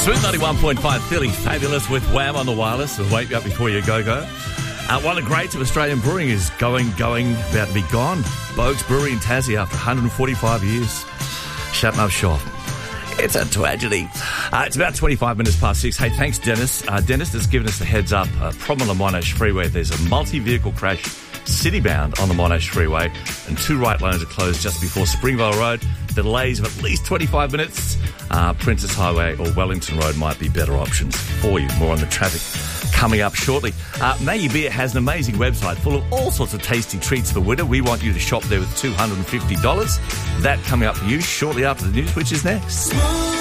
Smooth 91.5 Philly, fabulous with Wham on the wireless. We'll wake you up before you go. One of the greats of Australian brewing is going, about to be gone. Boag's Brewery in Tassie after 145 years. Shutting up shop. It's a tragedy. It's about 25 minutes past 6. Hey, thanks, Dennis. Dennis has given us the heads up. Problem on the Monash Freeway. There's a multi-vehicle crash city-bound on the Monash Freeway, and two right lanes are closed just before Springvale Road. Delays of at least 25 minutes. Princess Highway or Wellington Road might be better options for you. More on the traffic coming up shortly. Maggie Beer has an amazing website full of all sorts of tasty treats for winter. We want you to shop there with $250. That coming up for you shortly after the news, which is next.